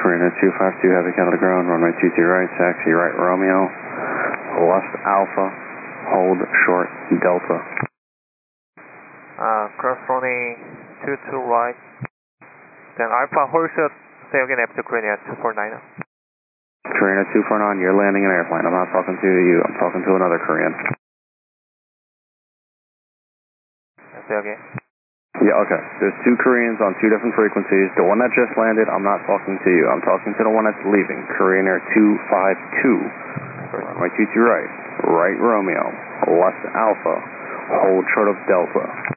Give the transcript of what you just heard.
Korean Air 252, Heavy Canada ground, runway 23 right, taxi right Romeo, left Alpha, hold short Delta. Cross runway 22 right, then Alpha, hold short, say again after Korean Air 249. Korean Air 249, you're landing an airplane. I'm not talking to you, I'm talking to another Korean. Say again. Yeah, okay. There's two Koreans on two different frequencies. The one that just landed, I'm not talking to you. I'm talking to the one that's leaving. Korean Air 252. Runway 22 right. Right Romeo. Left Alpha. Hold short of Delta.